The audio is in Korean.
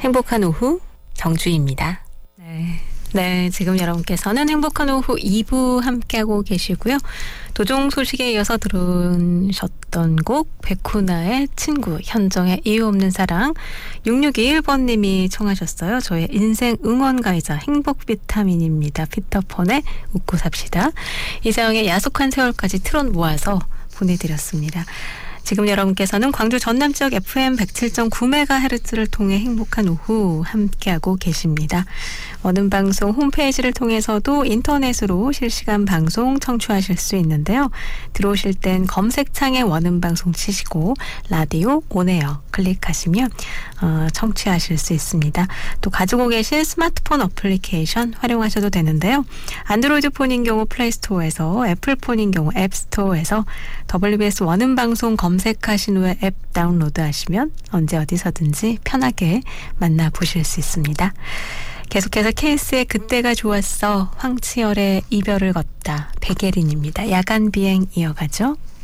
행복한 오후 정주희입니다. 네, 지금 여러분께서는 행복한 오후 2부 함께하고 계시고요. 도종 소식에 이어서 들으셨던 곡 백훈아의 친구, 현정의 이유 없는 사랑, 6621번님이 청하셨어요. 저의 인생 응원가이자 행복 비타민입니다. 피터폰의 웃고 삽시다. 이사영의 야속한 세월까지 트롯 모아서 보내드렸습니다. 지금 여러분께서는 광주 전남 지역 FM 107.9MHz를 통해 행복한 오후 함께하고 계십니다. 원음방송 홈페이지를 통해서도 인터넷으로 실시간 방송 청취하실 수 있는데요. 들어오실 땐 검색창에 원음방송 치시고 라디오 온에어 클릭하시면 청취하실 수 있습니다. 또 가지고 계신 스마트폰 어플리케이션 활용하셔도 되는데요. 안드로이드 폰인 경우 플레이스토어에서, 애플폰인 경우 앱스토어에서 WBS 원음방송 검색하신 후에 앱 다운로드하시면 언제 어디서든지 편하게 만나보실 수 있습니다. 계속해서 케이스의 그때가 좋았어, 황치열의 이별을 걷다, 백예린입니다. 야간 비행 이어가죠.